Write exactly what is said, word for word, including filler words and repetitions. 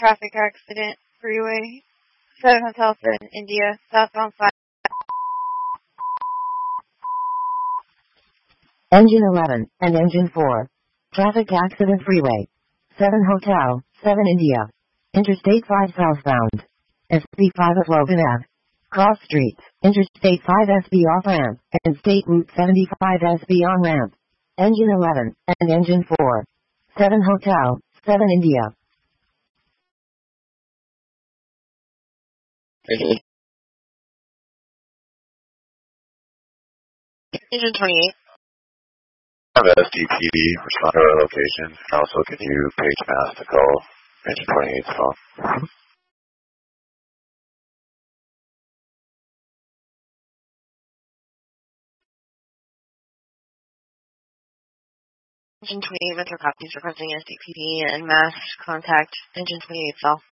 traffic accident, freeway, seven Hotel seven India, southbound five. Engine eleven and Engine four. Traffic accident freeway. seven Hotel, seven India. Interstate five southbound. S P five at Logan Ave. Cross streets, Interstate five S B off ramp, and State Route seventy-five S B on ramp. Engine eleven and Engine four. seven Hotel, seven India. Engine twenty-eight. Have S D P D respond to our location. Also, can you page mass to call Engine twenty-eight's phone? Engine twenty-eight, Metro copies requesting S D P D and mass contact Engine twenty-eight cell.